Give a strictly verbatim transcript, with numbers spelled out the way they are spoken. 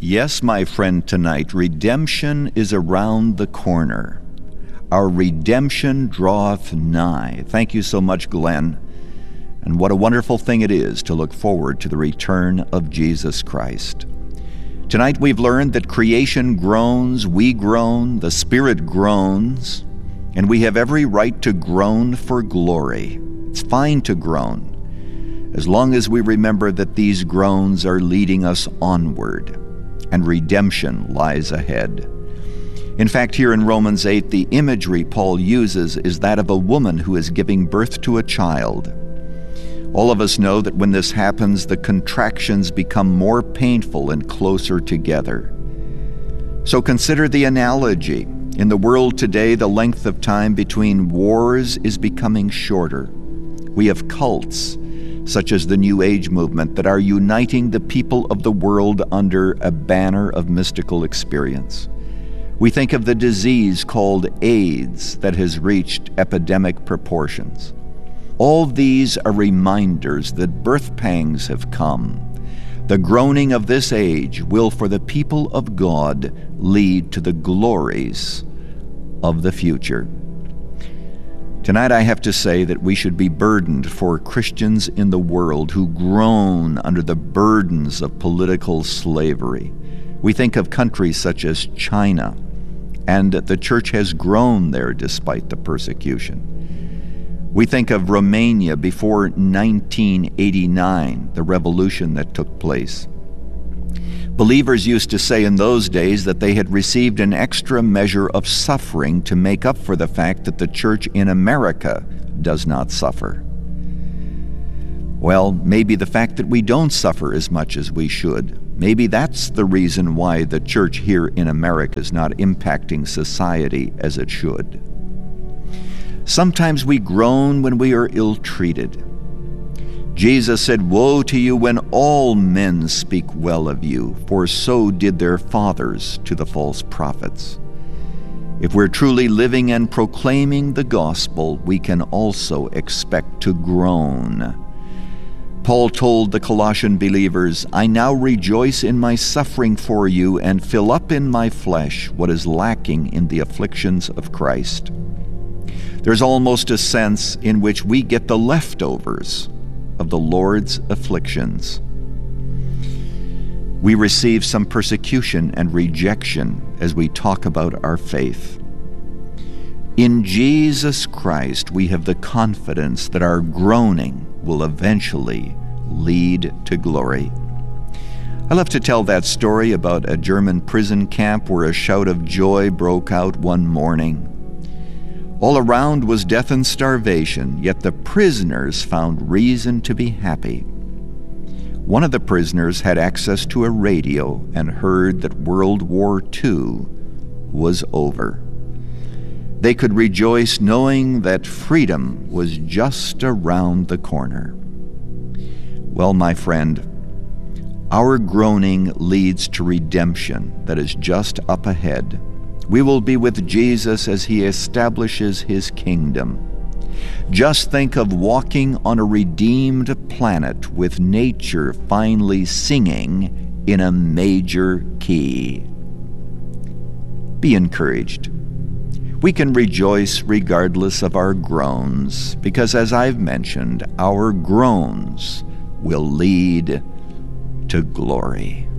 Yes, my friend, tonight, redemption is around the corner. Our redemption draweth nigh. Thank you so much, Glenn. And what a wonderful thing it is to look forward to the return of Jesus Christ. Tonight we've learned that creation groans, we groan, the Spirit groans, and we have every right to groan for glory. It's fine to groan, as long as we remember that these groans are leading us onward, and redemption lies ahead. In fact, here in Romans eight, the imagery Paul uses is that of a woman who is giving birth to a child. All of us know that when this happens, the contractions become more painful and closer together. So consider the analogy. In the world today, the length of time between wars is becoming shorter. We have cults, such as the New Age movement, that are uniting the people of the world under a banner of mystical experience. We think of the disease called AIDS that has reached epidemic proportions. All these are reminders that birth pangs have come. The groaning of this age will, for the people of God, lead to the glories of the future. Tonight I have to say that we should be burdened for Christians in the world who groan under the burdens of political slavery. We think of countries such as China, and the church has grown there despite the persecution. We think of Romania before nineteen eighty-nine, the revolution that took place. Believers used to say in those days that they had received an extra measure of suffering to make up for the fact that the church in America does not suffer. Well, maybe the fact that we don't suffer as much as we should, maybe that's the reason why the church here in America is not impacting society as it should. Sometimes we groan when we are ill-treated. Jesus said, "Woe to you when all men speak well of you, for so did their fathers to the false prophets." If we're truly living and proclaiming the gospel, we can also expect to groan. Paul told the Colossian believers, "I now rejoice in my suffering for you and fill up in my flesh what is lacking in the afflictions of Christ." There's almost a sense in which we get the leftovers of the Lord's afflictions. We receive some persecution and rejection as we talk about our faith. In Jesus Christ, we have the confidence that our groaning will eventually lead to glory. I love to tell that story about a German prison camp where a shout of joy broke out one morning. All around was death and starvation, yet the prisoners found reason to be happy. One of the prisoners had access to a radio and heard that World War Two was over. They could rejoice knowing that freedom was just around the corner. Well, my friend, our groaning leads to redemption that is just up ahead. We will be with Jesus as he establishes his kingdom. Just think of walking on a redeemed planet with nature finally singing in a major key. Be encouraged. We can rejoice regardless of our groans, because as I've mentioned, our groans will lead to glory.